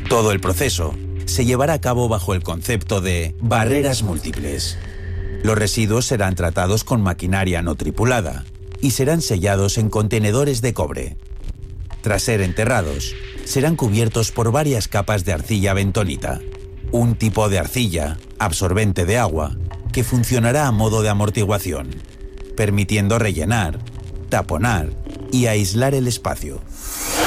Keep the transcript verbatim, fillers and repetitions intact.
Todo el proceso se llevará a cabo bajo el concepto de barreras múltiples. Los residuos serán tratados con maquinaria no tripulada y serán sellados en contenedores de cobre. Tras ser enterrados, serán cubiertos por varias capas de arcilla bentonita, un tipo de arcilla absorbente de agua que funcionará a modo de amortiguación, permitiendo rellenar, taponar y aislar el espacio.